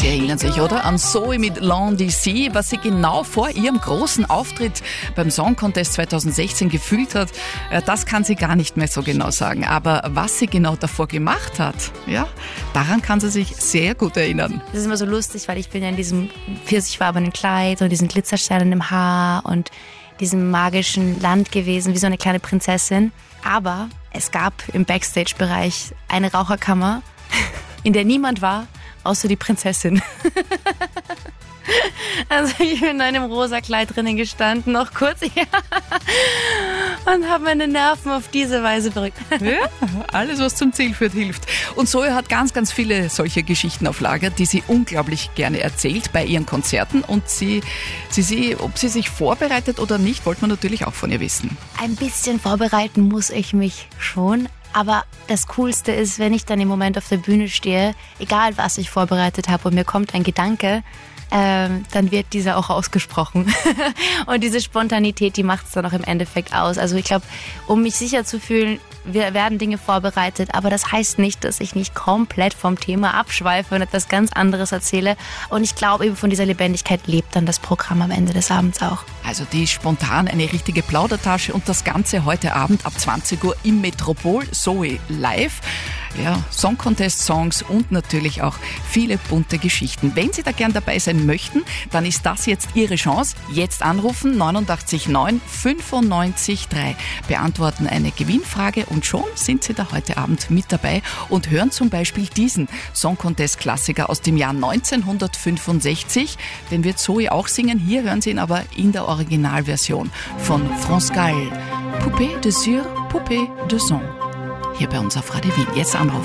Sie erinnern sich, oder? An Zoe mit L'An d'ici, was sie genau vor ihrem großen Auftritt beim Song Contest 2016 gefühlt hat, das kann sie gar nicht mehr so genau sagen. Aber was sie genau davor gemacht hat, ja, daran kann sie sich sehr gut erinnern. Das ist immer so lustig, weil ich bin ja in diesem pfirsichfarbenen Kleid und diesen Glitzersternen im Haar und diesem magischen Land gewesen, wie so eine kleine Prinzessin. Aber es gab im Backstage-Bereich eine Raucherkammer, in der niemand war, außer die Prinzessin. Also ich bin in einem rosa Kleid drinnen gestanden, noch kurz, ja, und habe meine Nerven auf diese Weise berückt. Ja, alles, was zum Ziel führt, hilft. Und Zoe hat ganz, ganz viele solche Geschichten auf Lager, die sie unglaublich gerne erzählt bei ihren Konzerten. Und ob sie sich vorbereitet oder nicht, wollte man natürlich auch von ihr wissen. Ein bisschen vorbereiten muss ich mich schon. Aber das Coolste ist, wenn ich dann im Moment auf der Bühne stehe, egal was ich vorbereitet habe und mir kommt ein Gedanke, dann wird dieser auch ausgesprochen. Und diese Spontanität, die macht es dann auch im Endeffekt aus. Also ich glaube, um mich sicher zu fühlen, werden Dinge vorbereitet, aber das heißt nicht, dass ich nicht komplett vom Thema abschweife und etwas ganz anderes erzähle. Und ich glaube, eben von dieser Lebendigkeit lebt dann das Programm am Ende des Abends auch. Also die ist spontan eine richtige Plaudertasche und das Ganze heute Abend ab 20 Uhr im Metropol, Zoe live. Ja, Song Contest Songs und natürlich auch viele bunte Geschichten. Wenn Sie da gern dabei sein möchten, dann ist das jetzt Ihre Chance. Jetzt anrufen 89 9 95 3. Beantworten eine Gewinnfrage und schon sind Sie da heute Abend mit dabei und hören zum Beispiel diesen Song Contest Klassiker aus dem Jahr 1965. Den wird Zoe auch singen. Hier hören Sie ihn aber in der Originalversion von France Gall. Poupée de cire, Poupée de son. Hier bei uns auf Radio Wien. Jetzt anrufen.